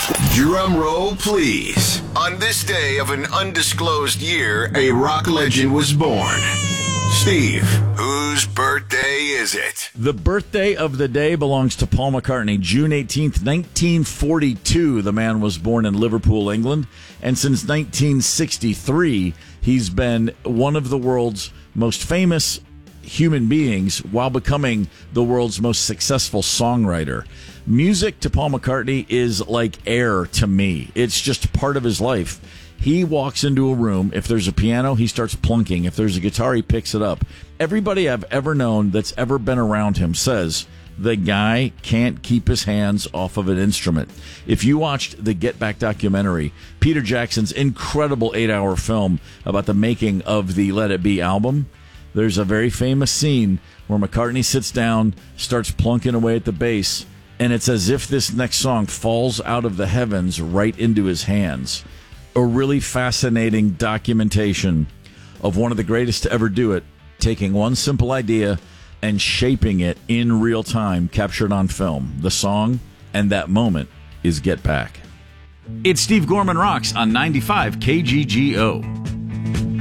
Drum roll, please. On this day of an undisclosed year, a rock legend was born. Steve, whose birthday is it? The birthday of the day belongs to Paul McCartney. June 18th, 1942, the man was born in Liverpool, England. And since 1963, he's been one of the world's most famous human beings while becoming the world's most successful songwriter. Music to Paul McCartney is like air to me. It's just part of his life. He walks into a room. If there's a piano, he starts plunking. If there's a guitar, he picks it up. Everybody I've ever known that's ever been around him says the guy can't keep his hands off of an instrument. If you watched the Get Back documentary, Peter Jackson's incredible 8-hour film about the making of the Let It Be album, there's a very famous scene where McCartney sits down, starts plunking away at the bass, and it's as if this next song falls out of the heavens right into his hands. A really fascinating documentation of one of the greatest to ever do it, taking one simple idea and shaping it in real time, captured on film. The song and that moment is Get Back. It's Steve Gorman Rocks on 95 KGGO.